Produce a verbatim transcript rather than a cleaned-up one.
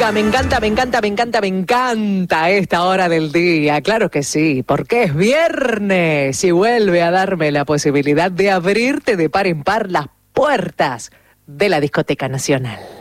música, me encanta, me encanta, me encanta, me encanta esta hora del día. Claro que sí, porque es viernes y vuelve a darme la posibilidad de abrirte de par en par las puertas de la Discoteca Nacional.